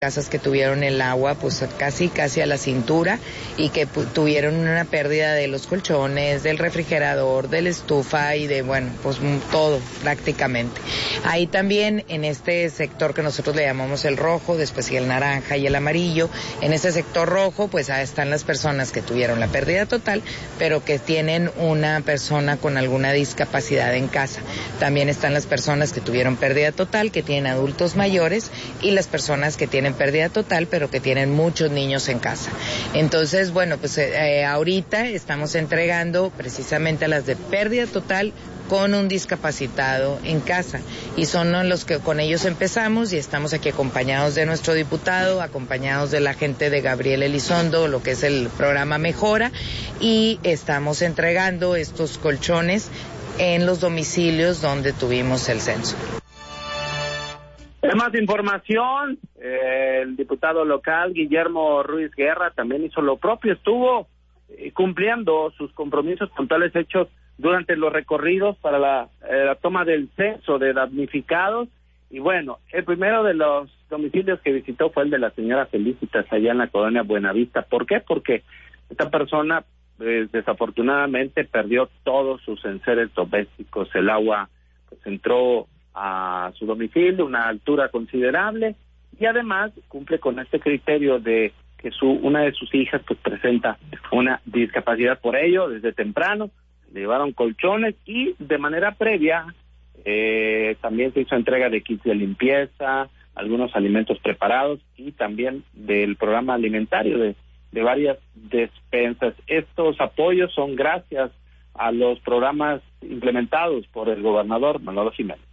casas que tuvieron el agua pues casi a la cintura y que tuvieron una pérdida de los colchones, del refrigerador, de la estufa y de pues todo prácticamente. Ahí también en este sector que nosotros le llamamos el rojo, después sigue el naranja y el amarillo, en este sector rojo pues ahí están las personas que tuvieron la pérdida total, pero que tienen una persona con alguna discapacidad en casa. También están las personas que tuvieron pérdida total, que tienen adultos mayores, y las personas que tienen pérdida total, pero que tienen muchos niños en casa. Entonces, pues ahorita estamos entregando precisamente a las de pérdida total con un discapacitado en casa, y son los que con ellos empezamos, y estamos aquí acompañados de nuestro diputado, acompañados de la gente de Gabriel Elizondo, lo que es el programa Mejora, y estamos entregando estos colchones en los domicilios donde tuvimos el censo. Más información, el diputado local Guillermo Ruiz Guerra también hizo lo propio, estuvo cumpliendo sus compromisos puntuales hechos durante los recorridos para la toma del censo de damnificados, y el primero de los domicilios que visitó fue el de la señora Felicitas allá en la colonia Buenavista. ¿Por qué? Porque esta persona desafortunadamente perdió todos sus enseres domésticos, el agua entró a su domicilio, una altura considerable, y además cumple con este criterio de que una de sus hijas presenta una discapacidad. Por ello, desde temprano le llevaron colchones, y de manera previa también se hizo entrega de kits de limpieza, algunos alimentos preparados, y también del programa alimentario de varias despensas. Estos apoyos son gracias a los programas implementados por el gobernador Manolo Jiménez.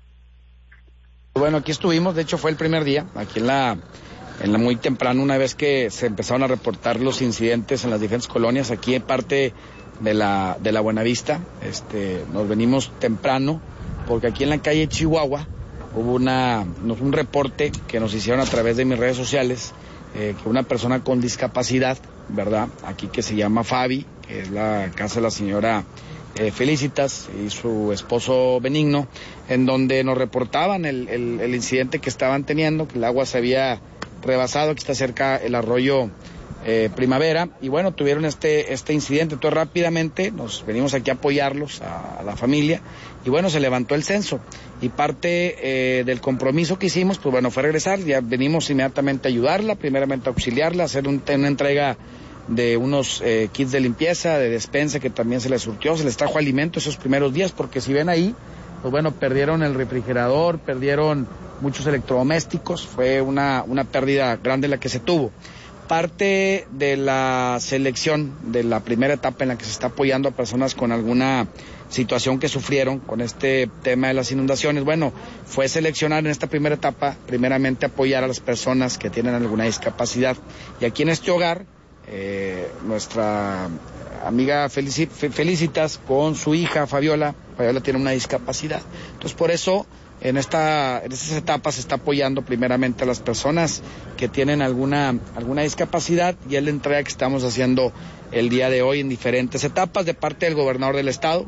Aquí estuvimos, de hecho fue el primer día, aquí en la muy temprano, una vez que se empezaron a reportar los incidentes en las diferentes colonias, aquí en parte de la Buenavista, nos venimos temprano, porque aquí en la calle Chihuahua hubo un reporte que nos hicieron a través de mis redes sociales, que una persona con discapacidad, ¿verdad? Aquí que se llama Fabi, que es la casa de la señora Felicitas y su esposo Benigno, en donde nos reportaban el incidente que estaban teniendo, que el agua se había rebasado, que está cerca el arroyo Primavera, y tuvieron este incidente. Entonces rápidamente nos venimos aquí a apoyarlos a la familia, y se levantó el censo, y parte del compromiso que hicimos fue regresar. Ya venimos inmediatamente a ayudarla, primeramente a auxiliarla, a hacer una entrega de unos kits de limpieza, de despensa, que también se les surtió, se les trajo alimento esos primeros días, porque si ven ahí, perdieron el refrigerador, perdieron muchos electrodomésticos, fue una pérdida grande la que se tuvo. Parte de la selección de la primera etapa en la que se está apoyando a personas con alguna situación que sufrieron con este tema de las inundaciones, fue seleccionar en esta primera etapa, primeramente apoyar a las personas que tienen alguna discapacidad. Y aquí en este hogar, nuestra amiga Felicitas con su hija Fabiola tiene una discapacidad. Entonces por eso en estas etapas se está apoyando primeramente a las personas que tienen alguna discapacidad, y es la entrega que estamos haciendo el día de hoy en diferentes etapas de parte del gobernador del estado.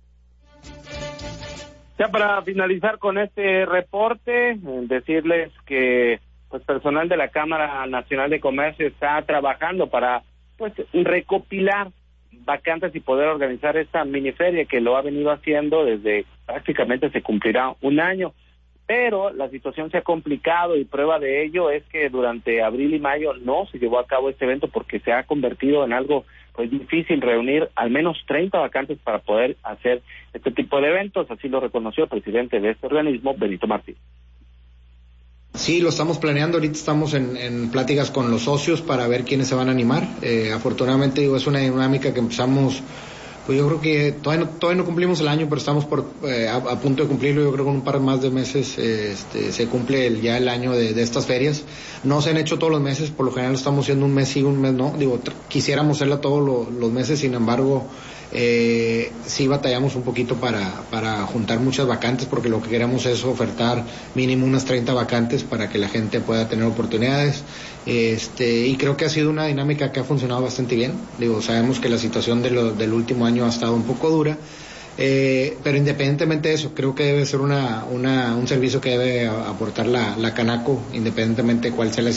Ya para finalizar con este reporte, decirles que personal de la Cámara Nacional de Comercio está trabajando para recopilar vacantes y poder organizar esta miniferia, que lo ha venido haciendo desde prácticamente se cumplirá un año, pero la situación se ha complicado, y prueba de ello es que durante abril y mayo no se llevó a cabo este evento, porque se ha convertido en algo difícil reunir al menos 30 vacantes para poder hacer este tipo de eventos. Así lo reconoció el presidente de este organismo, Benito Martín. Sí, lo estamos planeando. Ahorita estamos en pláticas con los socios para ver quiénes se van a animar. Afortunadamente, es una dinámica que empezamos, yo creo que todavía no cumplimos el año, pero estamos a punto de cumplirlo. Yo creo que en un par más de meses se cumple ya el año de estas ferias. No se han hecho todos los meses, por lo general estamos haciendo un mes sí, un mes no. Quisiéramos hacerla todos los meses, sin embargo, sí batallamos un poquito para juntar muchas vacantes, porque lo que queremos es ofertar mínimo unas 30 vacantes para que la gente pueda tener oportunidades, y creo que ha sido una dinámica que ha funcionado bastante bien. Sabemos que la situación del último año ha estado un poco dura, Pero independientemente de eso, creo que debe ser un servicio que debe aportar la Canaco, independientemente de cuál sea la